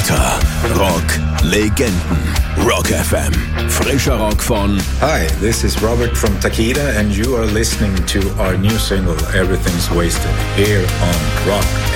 Scooter. Rock Legenden. Rock FM. Frischer Rock von... Hi, this is Robert from Takida and you are listening to our new single Everything's Wasted here on Rock